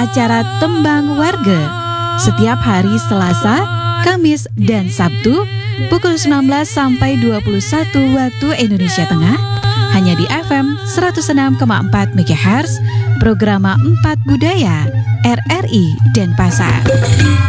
acara Tembang Warga setiap hari Selasa, Kamis, dan Sabtu pukul 19 sampai 21 waktu Indonesia Tengah hanya di FM 106,4 MHz, Programa 4 Budaya RRI Denpasar.